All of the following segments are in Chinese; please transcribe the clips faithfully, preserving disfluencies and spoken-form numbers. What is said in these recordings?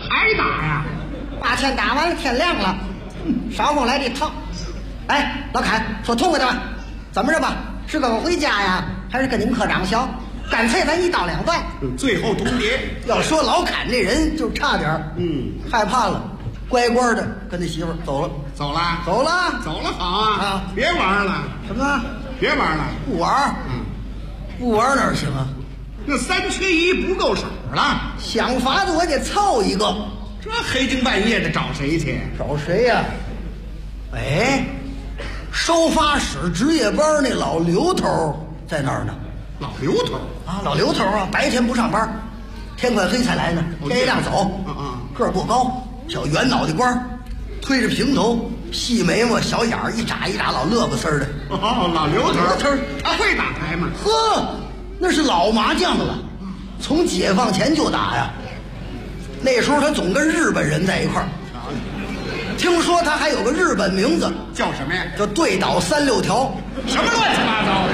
还打呀？ 八千打完了，天亮了，晌风来这套。哎，老凯，说痛快点吧，怎么着吧？是跟我回家呀，还是跟你们科长学？干脆咱一刀两断。 嗯，最后通牒。 要说老侃这人就差点儿， 嗯， 害怕了，乖乖的跟他媳妇儿走了， 走了， 走了， 走了，好啊！ 啊， 别玩了， 什么？ 别玩了， 不玩？ 嗯， 不玩哪儿行啊？ 那三缺一不够手了， 想法子我得凑一个。 这黑更半夜的找谁去？ 找谁呀、啊？哎，收发室值夜班那老刘头在那儿呢。 老刘头啊，老刘头啊，白天不上班，天快黑才来呢。天一亮走。 嗯嗯， 个儿不高，小圆脑袋瓜，推着平头，细眉毛，小眼儿，一眨一眨，老乐不丝儿的。 哦，老刘头， 老刘头他会打牌吗？ 呵，那是老麻将了，从解放前就打呀。那时候他总跟日本人在一块儿。听说他还有个日本名字， 叫什么呀？ 叫对倒三六条。 什么乱七八糟的？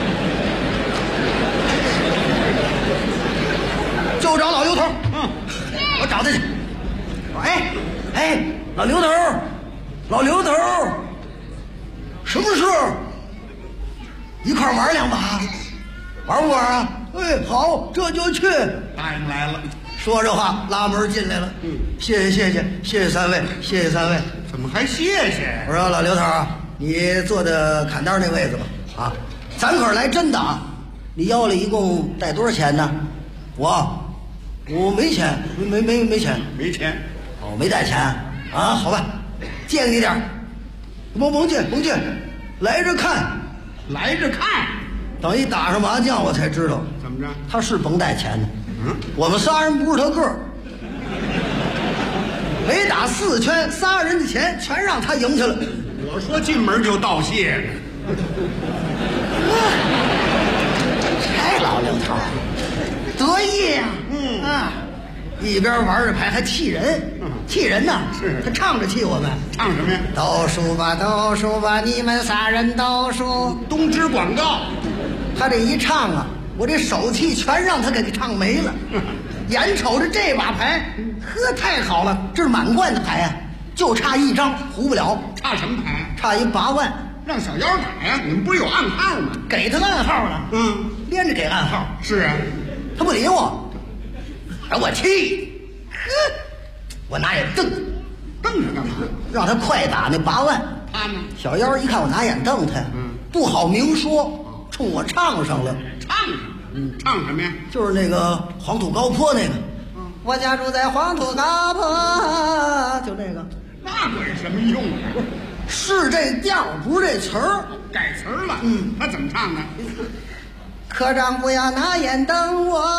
就找老刘头。 嗯， 我找他去。哎哎，老刘头，老刘头，什么事？一块玩两把，玩不玩啊？哎，好，这就去。 答应来了。 说着话，拉门进来了。 嗯， 谢谢谢谢谢谢三位，谢谢三位。 怎么还谢谢？ 我说老刘头啊，你坐在砍单那位子吧。啊，咱可是来真的啊！你腰里一共带多少钱呢？我我没钱，没没没没钱， 没钱。 哦，没带钱啊？好吧，借给你点儿。甭甭借甭借，来这看， 来这看。 等一打上麻将，我才知道怎么着？ 他是甭带钱的。 嗯， 我们仨人不是他个儿，没打四圈，仨人的钱全让他赢去了。 我说进门就道谢呢。 这老刘头得意呀、啊， 嗯啊，一边玩着牌还气人， 嗯气人呐！ 是他唱着气我们。 唱什么呀？ 倒数吧，倒数吧，你们仨人倒数。 东芝广告。 他这一唱啊，我这手气全让他给唱没了。眼瞅着这把牌，呵，太好了，这是满贯的牌啊，就差一张胡不了， 差什么牌？ 差一八万。 让小妖打呀！你们不是有暗号吗？ 给他暗号了， 嗯， 连着给暗号。 是啊， 他不理我，让我气，呵，我拿眼瞪， 瞪着干嘛？ 让他快打那八万。 他呢？ 小妖一看我拿眼瞪他， 嗯， 不好明说，冲我唱上了。 唱上。嗯，唱什么呀？ 就是那个黄土高坡那个。 嗯， 我家住在黄土高坡，就那个。 那管什么用啊？ 是这调，不是这词儿， 改词儿了。 嗯， 他怎么唱的？ 科长不要拿眼瞪我，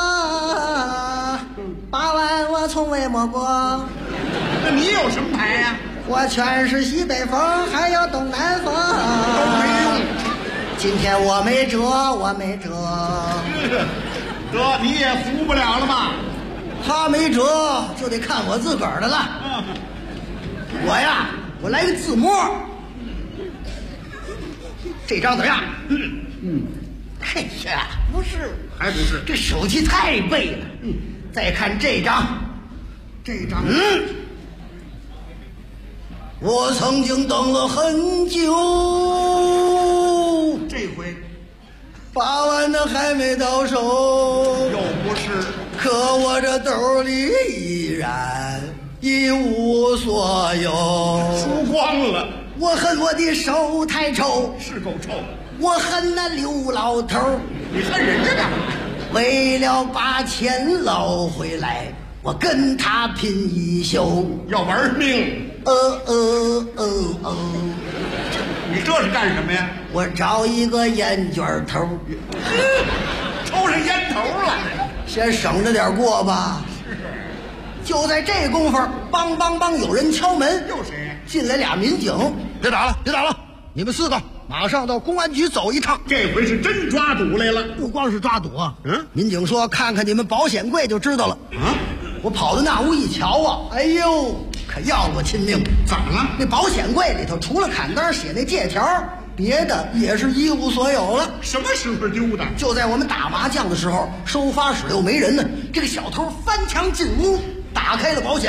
八万我从未摸过。 那你有什么牌呀、啊？ 我全是西北风，还有东南风， 都没用。 今天我没辙，我没辙。 得，你也服不了了吧？ 他没辙，就得看我自个儿的了。 嗯、 我呀，我来个自摸。这张怎么样？嗯嗯，哎呀，不是， 还不是， 这手气太背了。嗯，再看这张， 这张， 嗯，我曾经等了很久， 这回八万的还没到手， 又不是， 可我这兜里依然一无所有， 输光了。 我恨我的手太臭， 是够臭。 我恨那刘老头， 你恨人家干嘛？ 为了把钱捞回来，我跟他拼一宿， 要玩命。 呃呃呃呃， 你这是干什么呀？ 我找一个烟卷头， 抽上烟头了， 先省着点过吧。 是。 就在这功夫，梆梆梆，有人敲门。 又谁呀？ 进来俩民警。别打了，别打了，你们四个马上到公安局走一趟。 这回是真抓赌来了。 不光是抓赌啊， 嗯， 民警说看看你们保险柜就知道了。 啊， 我跑到那屋一瞧啊，哎呦，可要我亲命！ 怎么了？ 那保险柜里头除了砍单写那借条，别的也是一无所有了。 什么时候丢的？ 就在我们打麻将的时候，收发室又没人呢，这个小偷翻墙进屋，打开了保险